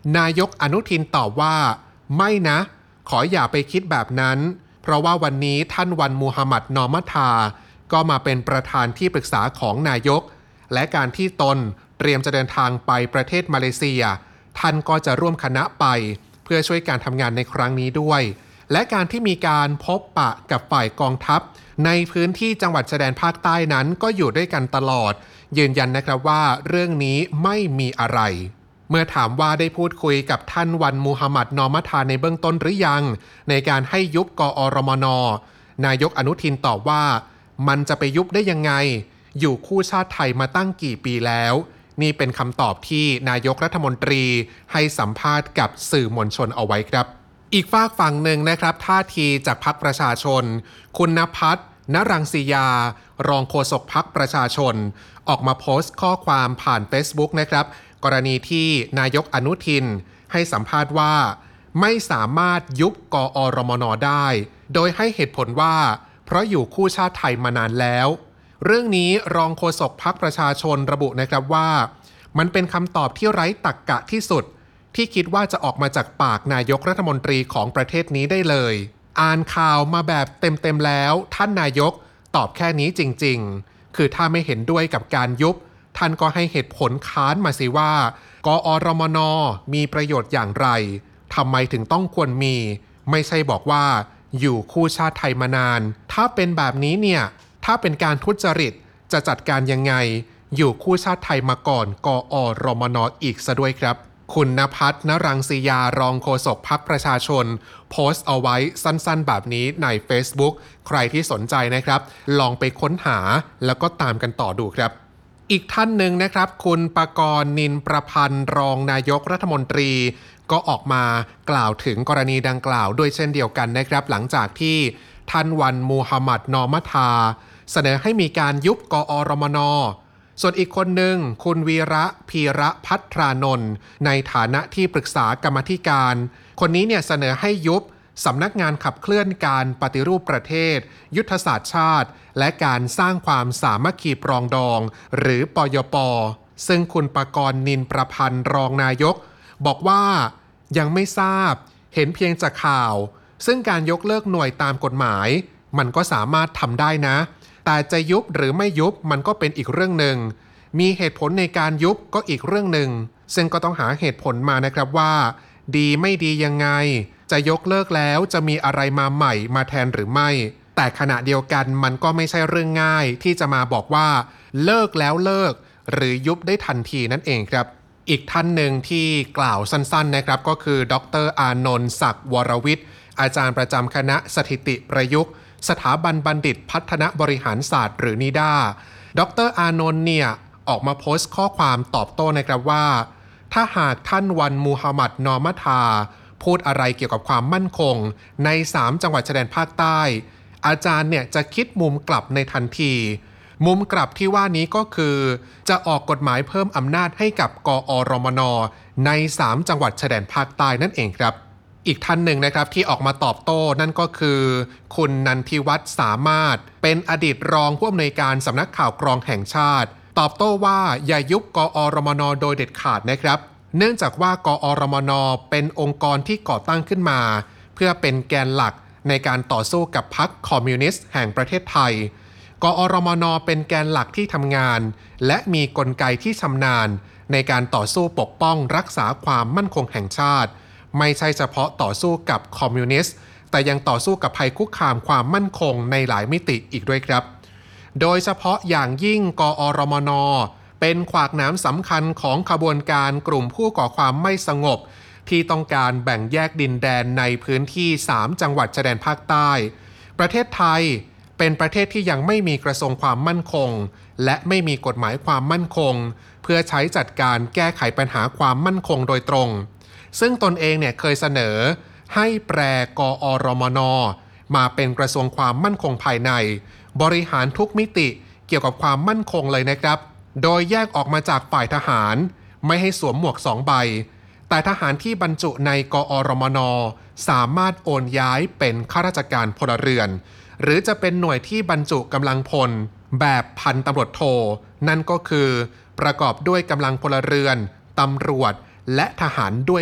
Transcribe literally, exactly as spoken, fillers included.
นายกอนุทินตอบว่าไม่นะขออย่าไปคิดแบบนั้นเพราะว่าวันนี้ท่านวันมูฮัมหมัดนอมัทาก็มาเป็นประธานที่ปรึกษาของนายกและการที่ตนเตรียมจะเดินทางไปประเทศมาเลเซียท่านก็จะร่วมคณะไปเพื่อช่วยการทำงานในครั้งนี้ด้วยและการที่มีการพบปะกับฝ่ายกองทัพในพื้นที่จังหวัดชายแดนภาคใต้นั้นก็อยู่ด้วยกันตลอดยืนยันนะครับว่าเรื่องนี้ไม่มีอะไรเมื่อถามว่าได้พูดคุยกับท่านวันมูฮัมหมัดนอมัทาในเบื้องต้นหรือยังในการให้ยุบกอรมน.นายกอนุทินตอบว่ามันจะไปยุบได้ยังไงอยู่คู่ชาติไทยมาตั้งกี่ปีแล้วนี่เป็นคำตอบที่นายกรัฐมนตรีให้สัมภาษณ์กับสื่อมวลชนเอาไว้ครับอีกฝากฝั่งหนึ่งนะครับท่าทีจากพรรคประชาชนคุณณภัทร ณรังสียารองโฆษกพรรคประชาชนออกมาโพสต์ข้อความผ่าน Facebook นะครับกรณีที่นายกอนุทินให้สัมภาษณ์ว่าไม่สามารถยุบกอรมน.ได้โดยให้เหตุผลว่าเพราะอยู่คู่ชาติไทยมานานแล้วเรื่องนี้รองโฆษกพรรคประชาชนระบุนะครับว่ามันเป็นคำตอบที่ไร้ตรรกะที่สุดที่คิดว่าจะออกมาจากปากนายกรัฐมนตรีของประเทศนี้ได้เลยอ่านข่าวมาแบบเต็มๆแล้วท่านนายกตอบแค่นี้จริงๆคือถ้าไม่เห็นด้วยกับการยุบท่านก็ให้เหตุผลค้านมาสิว่ากอรมน.มีประโยชน์อย่างไรทำไมถึงต้องควรมีไม่ใช่บอกว่าอยู่คู่ชาติไทยมานานถ้าเป็นแบบนี้เนี่ยถ้าเป็นการทุจริตจะจัดการยังไงอยู่คู่ชาติไทยมาก่อนกอรมน.อีกซะด้วยครับคุณณภัทร ณรังสียารองโฆษกพรรคประชาชนโพสต์เอาไว้สั้นๆแบบนี้ใน Facebook ใครที่สนใจนะครับลองไปค้นหาแล้วก็ตามกันต่อดูครับอีกท่านหนึ่งนะครับคุณปกรณ์ นินประพันธ์รองนายกรัฐมนตรีก็ออกมากล่าวถึงกรณีดังกล่าวด้วยเช่นเดียวกันนะครับหลังจากที่ท่านวันมูฮัมหมัดนอมัทาเสนอให้มีการยุบกอรมน.ส่วนอีกคนหนึ่งคุณวีระพีระภัทรานนท์ในฐานะที่ปรึกษากรรมาธิการคนนี้เนี่ยเสนอให้ยุบสำนักงานขับเคลื่อนการปฏิรูปประเทศยุทธศาสตร์ชาติและการสร้างความสามัคคีปรองดองหรือปยป.ซึ่งคุณปกรณ์ นินประพันธ์รองนายกบอกว่ายังไม่ทราบเห็นเพียงจากข่าวซึ่งการยกเลิกหน่วยตามกฎหมายมันก็สามารถทำได้นะแต่จะยุบหรือไม่ยุบมันก็เป็นอีกเรื่องหนึ่งมีเหตุผลในการยุบก็อีกเรื่องหนึ่งซึ่งก็ต้องหาเหตุผลมานะครับว่าดีไม่ดียังไงจะยกเลิกแล้วจะมีอะไรมาใหม่มาแทนหรือไม่แต่ขณะเดียวกันมันก็ไม่ใช่เรื่องง่ายที่จะมาบอกว่าเลิกแล้วเลิกหรือยุบได้ทันทีนั่นเองครับอีกท่านหนึ่งที่กล่าวสั้นๆนะครับก็คือดร.อานนท์ศักดิ์วรวิทย์อาจารย์ประจำคณะสถิติประยุกต์สถาบันบัณฑิตพัฒนบริหารศาสตร์หรือนิด้าดร.อานนท์เนี่ยออกมาโพสต์ข้อความตอบโต้นะครับว่าถ้าหากท่านวันมูฮัมหมัดนอมัทาพูดอะไรเกี่ยวกับความมั่นคงในสามจังหวัดชายแดนภาคใต้อาจารย์เนี่ยจะคิดมุมกลับในทันทีมุมกลับที่ว่านี้ก็คือจะออกกฎหมายเพิ่มอำนาจให้กับกอรมน.ในสามจังหวัดชายแดนภาคใต้นั่นเองครับอีกท่านหนึ่งนะครับที่ออกมาตอบโต้นั่นก็คือคุณนันทิวัฒน์สามารถเป็นอดีตรองผู้อำนวยการสำนักข่าวกรองแห่งชาติตอบโต้ว่าอย่ายุบกอรมน.โดยเด็ดขาดนะครับเนื่องจากว่ากอรมน.เป็นองค์กรที่ก่อตั้งขึ้นมาเพื่อเป็นแกนหลักในการต่อสู้กับพรรคคอมมิวนิสต์แห่งประเทศไทยกอรมน.เป็นแกนหลักที่ทำงานและมีกลไกที่ชำนาญในการต่อสู้ปกป้องรักษาความมั่นคงแห่งชาติไม่ใช่เฉพาะต่อสู้กับคอมมิวนิสต์แต่ยังต่อสู้กับภัยคุกคามความมั่นคงในหลายมิติอีกด้วยครับโดยเฉพาะอย่างยิ่งกอรมน.เป็นขวากหนามสำคัญของขบวนการกลุ่มผู้ก่อความไม่สงบที่ต้องการแบ่งแยกดินแดนในพื้นที่สามจังหวัดชายแดนภาคใต้ประเทศไทยเป็นประเทศที่ยังไม่มีกระทรวงความมั่นคงและไม่มีกฎหมายความมั่นคงเพื่อใช้จัดการแก้ไขปัญหาความมั่นคงโดยตรงซึ่งตนเองเนี่ยเคยเสนอให้แปรกอรมน.มาเป็นกระทรวงความมั่นคงภายในบริหารทุกมิติเกี่ยวกับความมั่นคงเลยนะครับโดยแยกออกมาจากฝ่ายทหารไม่ให้สวมหมวกสองใบแต่ทหารที่บรรจุในกอรมน.สามารถโอนย้ายเป็นข้าราชการพลเรือนหรือจะเป็นหน่วยที่บรรจุกำลังพลแบบพันตำรวจโทนั่นก็คือประกอบด้วยกำลังพลเรือนตำรวจและทหารด้วย